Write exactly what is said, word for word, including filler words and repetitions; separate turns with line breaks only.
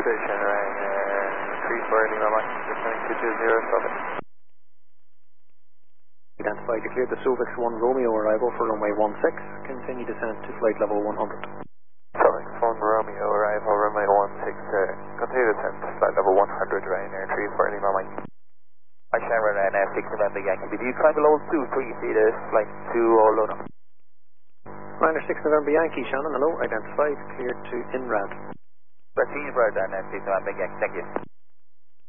station, right, uh, three four Lima Mike, descending to two zero seven.
Identified, you cleared the Suvix one Romeo arrival for runway one six, continue descent to flight level one hundred.
Suvix one Romeo arrival, runway one six, uh, continue descent to flight level one hundred, Ryanair three four Lima Mike.
I shall run Ryanair six November Yankee, do you climb below two three feet, uh, flight two all low now?
Ryanair six November Yankee, Shannon, hello, identified, cleared to INRAD.
That's INRAD, Ryanair six November Yankee, thank you.